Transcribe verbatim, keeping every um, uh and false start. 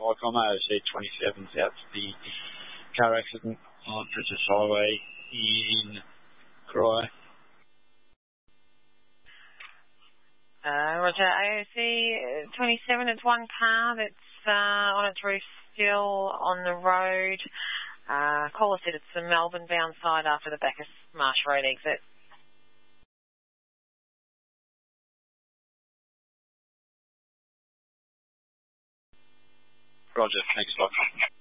Icom A O C twenty-seven's out to the car accident on Princess Highway in Cry. Uh, Roger, A O C twenty-seven, it's one car that's uh, on its roof still on the road. Uh, caller said it's the Melbourne bound side after the Bacchus Marsh Road exit. Roger, thanks, Doc.